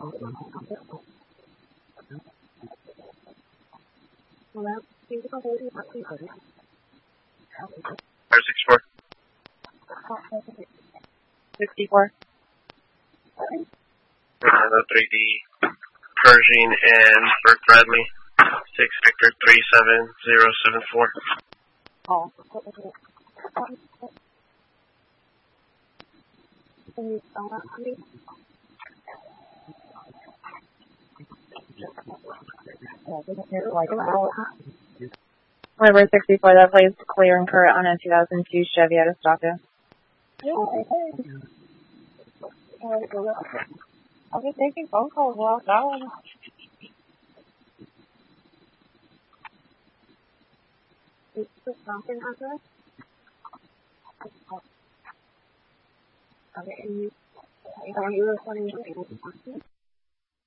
Six 64. 3D Pershing and Bert Bradley. 6 Victor 37074. Oh. River 64, that plays clear and current on a 2002 Chevy out of Stockton. I'll be taking phone calls while going. Is the Stockton address? Okay, and you are recording